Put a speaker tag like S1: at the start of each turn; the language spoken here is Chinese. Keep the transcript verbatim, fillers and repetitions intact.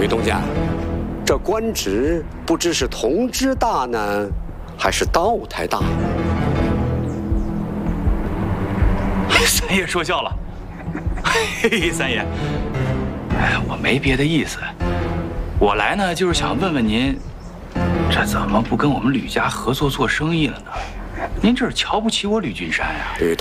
S1: 吕东家，这官职不知是同知大呢，还是道台大？
S2: 三爷说笑了。嘿嘿，三爷，哎，我没别的意思，我来呢就是想问问您，这怎么不跟我们吕家合作做生意了呢？您这是瞧不起我吕俊山呀？
S1: 吕